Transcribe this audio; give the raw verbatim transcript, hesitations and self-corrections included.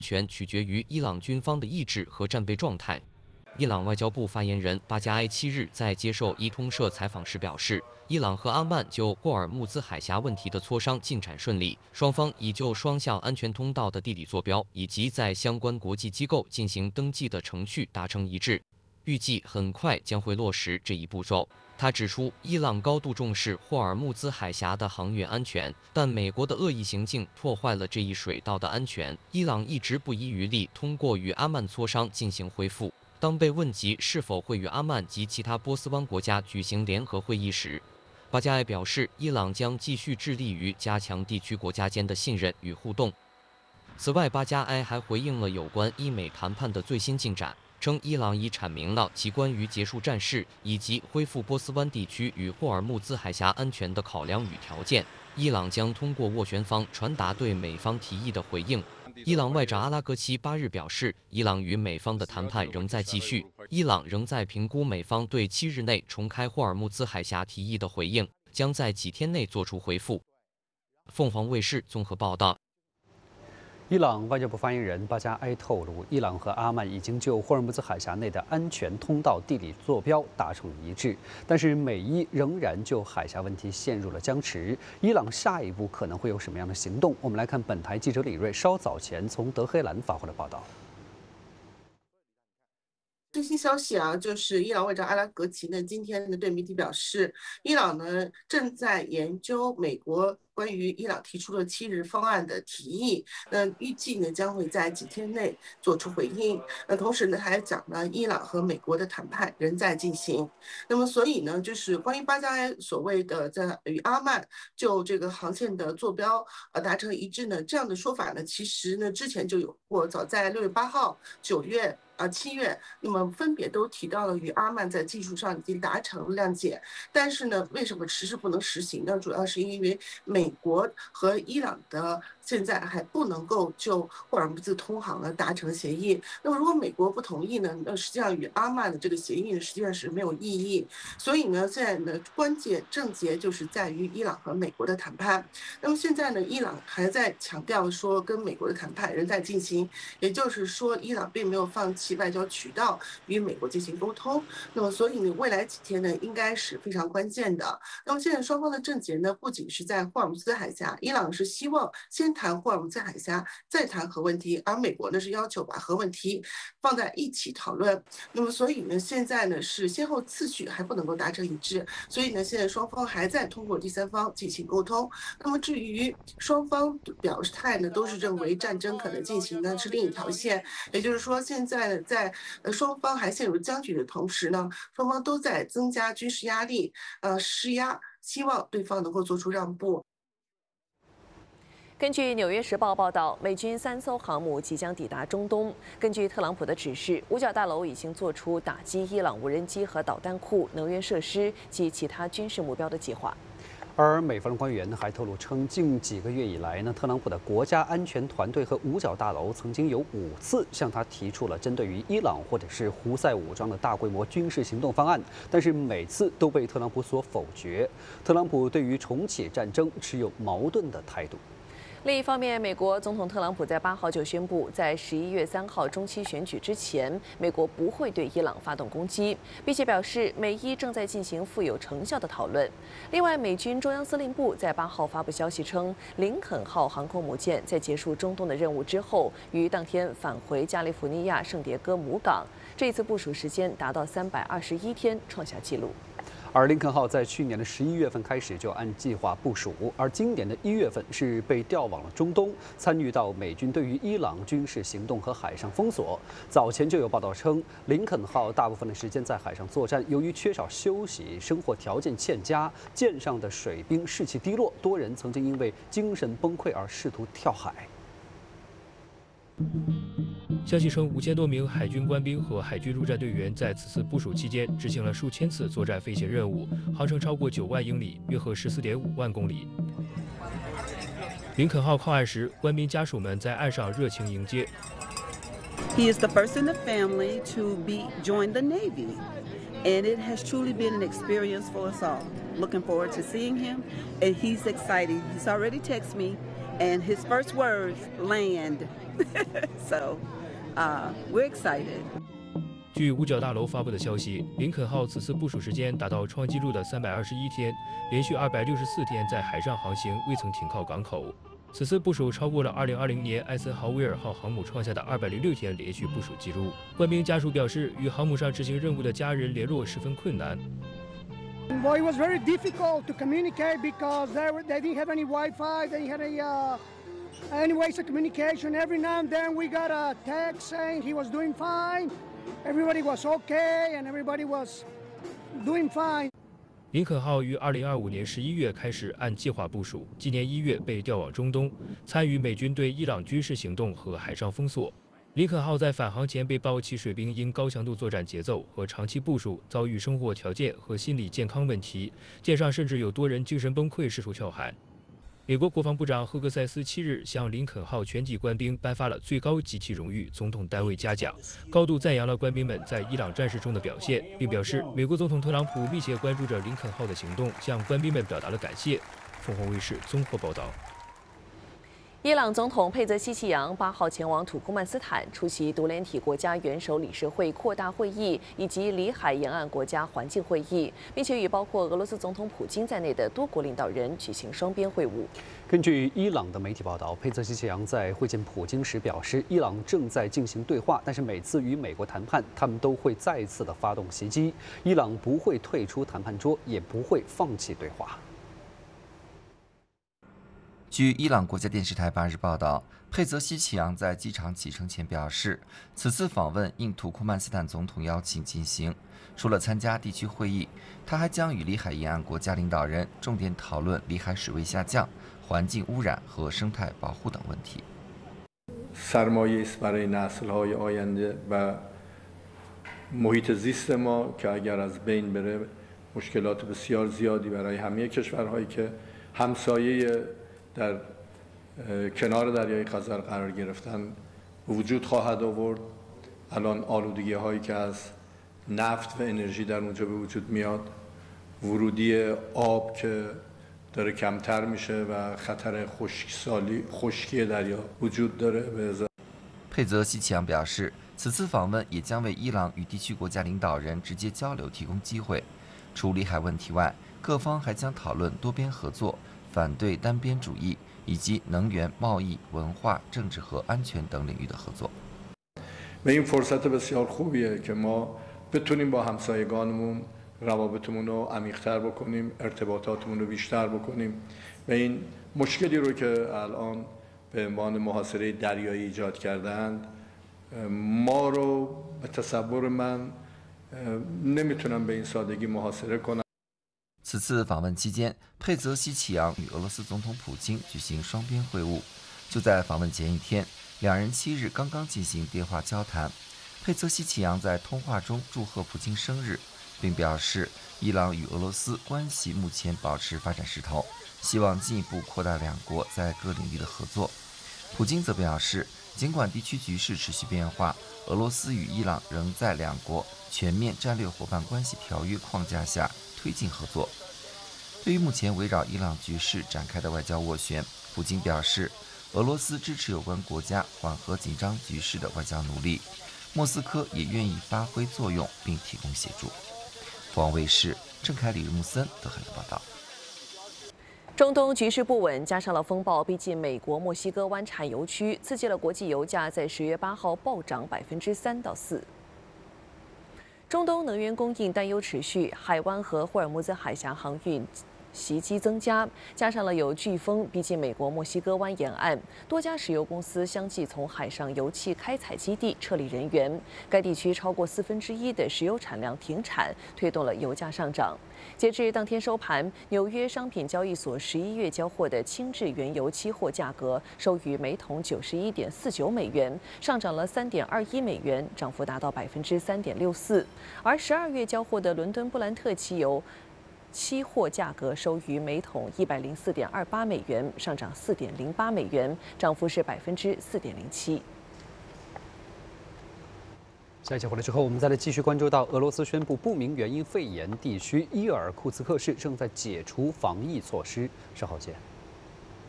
全取决于伊朗军方的意志和战备状态。伊朗外交部发言人巴加埃七日在接受伊通社采访时表示，伊朗和阿曼就霍尔木兹海峡问题的磋商进展顺利，双方已就双向安全通道的地理坐标以及在相关国际机构进行登记的程序达成一致，预计很快将会落实这一步骤。他指出，伊朗高度重视霍尔木兹海峡的航运安全，但美国的恶意行径破坏了这一水道的安全。伊朗一直不遗余力通过与阿曼磋商进行恢复。当被问及是否会与阿曼及其他波斯湾国家举行联合会议时，巴加埃表示，伊朗将继续致力于加强地区国家间的信任与互动。此外，巴加埃还回应了有关伊美谈判的最新进展，称伊朗已阐明了其关于结束战事以及恢复波斯湾地区与霍尔木兹海峡安全的考量与条件。伊朗将通过斡旋方传达对美方提议的回应。伊朗外长阿拉格齐八日表示，伊朗与美方的谈判仍在继续，伊朗仍在评估美方对七日内重开霍尔木兹海峡提议的回应，将在几天内作出回复。凤凰卫视综合报道。 伊朗外交部发言人巴加埃透露，伊朗和阿曼已经就霍尔木兹海峡内的安全通道地理坐标达成一致，但是美伊仍然就海峡问题陷入了僵持。伊朗下一步可能会有什么样的行动？我们来看本台记者李锐稍早前从德黑兰发回的报道。 最新消息啊，就是伊朗外长阿拉格齐呢，今天呢对媒体表示，伊朗呢正在研究美国关于伊朗提出的七日方案的提议，那预计呢将会在几天内做出回应。那同时呢，还讲呢，伊朗和美国的谈判仍在进行。那么，所以呢，就是关于巴加埃所谓的在与阿曼就这个航线的坐标呃达成一致呢，这样的说法呢，其实呢之前就有过，早在六月八号、九月。啊，七月，那么分别都提到了与阿曼在技术上已经达成谅解，但是呢，为什么迟迟不能实行呢？主要是因为美国和伊朗的现在还不能够就霍尔木兹通航呢达成协议。那么如果美国不同意呢，那实际上与阿曼的这个协议呢实际上是没有意义。所以呢，现在呢关键症结就是在于伊朗和美国的谈判。那么现在呢，伊朗还在强调说跟美国的谈判仍在进行，也就是说伊朗并没有放弃外交渠道与美国进行沟通。那么所以呢，未来几天呢应该是非常关键的。那么现在双方的症结呢，不仅是在霍尔木兹海峡，伊朗是希望先谈霍尔木兹海峡，再谈核问题，而美国呢是要求把核问题放在一起讨论。那么所以呢，现在呢是先后次序还不能够达成一致，所以呢，现在双方还在通过第三方进行沟通。那么至于双方表示态呢，都是认为战争可能进行的是另一条线，也就是说，现在呢，在呃双方还陷入僵局的同时呢，双方都在增加军事压力，呃施压，希望对方能够做出让步。 根据《纽约时报》报道，美军三艘航母即将抵达中东。根据特朗普的指示，五角大楼已经做出打击伊朗无人机和导弹库、能源设施及其他军事目标的计划。 而美方官员还透露称，近几个月以来呢，特朗普的国家安全团队和五角大楼曾经有五次向他提出了针对于伊朗或者是胡塞武装的大规模军事行动方案，但是每次都被特朗普所否决。特朗普对于重启战争持有矛盾的态度。 另一方面，美国总统特朗普在八号就宣布，在十一月三号中期选举之前，美国不会对伊朗发动攻击，并且表示美伊正在进行富有成效的讨论。另外，美军中央司令部在八号发布消息称，林肯号航空母舰在结束中东的任务之后，于当天返回加利福尼亚圣迭戈母港，这一次部署时间达到三百二十一天，创下纪录。 而林肯号在去年的十一月份开始就按计划部署，而今年的一月份是被调往了中东，参与到美军对于伊朗军事行动和海上封锁。早前就有报道称，林肯号大部分的时间在海上作战，由于缺少休息，生活条件欠佳，舰上的水兵士气低落，多人曾经因为精神崩溃而试图跳海。 消息称，五千多名海军官兵和海军陆战队员在此次部署期间执行了数千次作战飞行任务，航程超过九万英里，约合十四点五万公里。林肯号靠岸时，官兵家属们在岸上热情迎接。 He is the first in the family to be join the Navy, and it has truly been an experience for us all. Looking forward to seeing him, and he's excited. He's already texted me, and his first words, land. So uh, we're excited. 据五角大楼发布的消息，林肯号此次部署时间达到创纪录的三百二十一天，连续二百六十四天在海上航行，未曾停靠港口。此次部署超过了二零二零年艾森豪威尔号航母创下的二百零六天连续部署记录。官兵家属表示，与航母上执行任务的家人联络十分困难。 Well, it was very difficult to communicate because they, were, they didn't have any Wi-Fi, they didn't have any, uh, any ways of communication. Every now and then we got a text saying he was doing fine, everybody was okay, and everybody was doing fine. 林肯号于二零二五年十一月开始按计划部署，今年一月被调往中东，参与美军对伊朗军事行动和海上封锁。 林肯号在返航前被曝其水兵因高强度作战节奏和长期部署，遭遇生活条件和心理健康问题，舰上甚至有多人精神崩溃，试图跳海。美国国防部长赫格塞斯七日向林肯号全体官兵颁发了最高级级荣誉——总统单位嘉奖，高度赞扬了官兵们在伊朗战事中的表现，并表示美国总统特朗普密切关注着林肯号的行动，向官兵们表达了感谢。凤凰卫视综合报道。 伊朗总统佩泽希奇扬八号前往土库曼斯坦出席独联体国家元首理事会扩大会议以及里海沿岸国家环境会议，并且与包括俄罗斯总统普京在内的多国领导人举行双边会晤。 根据伊朗的媒体报道，佩泽希奇扬在会见普京时表示，伊朗正在进行对话，但是每次与美国谈判，他们都会再次的发动袭击。伊朗不会退出谈判桌，也不会放弃对话。 据伊朗国家电视台八日报道，佩泽希奇扬在机场启程前表示，此次访问应土库曼斯坦总统邀请进行。除了参加地区会议，他还将与里海沿岸国家领导人重点讨论里海水位下降、环境污染和生态保护等问题。 سرمایه است برای نسل‌های آینده و محیط زیست ما که اگر از بین بره مشکلات بسیار زیادی برای همه کشورهایی که همسایه در کنار دریای خزر قرار گرفتن وجود خواهد آورد. الان آلودگی هایی که از نفت و انرژی در اونجا به وجود میاد، ورودی آب که داره کمتر میشه و خطر خشکسالی خشکی دریا وجود داره. 佩泽希奇扬表示，此次访问也将为伊朗与地区国家领导人直接交流提供机会。除里海问题外，各方还将讨论多边合作。 反对单边主义以及能源、贸易、文化、政治和安全等领域的合作。 و این فرصت بسیار خوبیه که ما بتونیم با همسایگانمون روابطمون رو عمیق‌تر بکنیم، ارتباطاتمون رو بیشتر بکنیم و این مشکلی رو که الان به عنوان محاصره دریایی ایجاد کردند ما رو به تصور من نمیتونم به این سادگی محاصره کنم. 此次访问期间，佩泽希奇扬与俄罗斯总统普京举行双边会晤。就在访问前一天，两人七日刚刚进行电话交谈。佩泽希奇扬在通话中祝贺普京生日，并表示伊朗与俄罗斯关系目前保持发展势头，希望进一步扩大两国在各领域的合作。普京则表示，尽管地区局势持续变化，俄罗斯与伊朗仍在两国全面战略伙伴关系条约框架下推进合作。对于目前围绕伊朗局势展开的外交斡旋，普京表示，俄罗斯支持有关国家缓和紧张局势的外交努力，莫斯科也愿意发挥作用并提供协助。凤凰卫视郑凯、李日木森德黑兰报道。 中东局势不稳，加上了风暴逼近美国墨西哥湾产油区，刺激了国际油价在十月八号暴涨百分之三到四。中东能源供应担忧持续，海湾和霍尔木兹海峡航运袭击增加，加上了有飓风逼近美国墨西哥湾沿岸，多家石油公司相继从海上油气开采基地撤离人员。该地区超过四分之一的石油产量停产，推动了油价上涨。截至当天收盘，纽约商品交易所十一月交货的轻质原油期货价格收于每桶九十一点四九美元，上涨了三点二一美元，涨幅达到百分之三点六四。而十二月交货的伦敦布兰特汽油期货价格收于每桶一百零四点二八美元，上涨四点零八美元，涨幅是百分之四点零七。 下一节回来之后，我们再来继续关注到俄罗斯宣布不明原因肺炎地区伊尔库茨克市正在解除防疫措施。稍后见。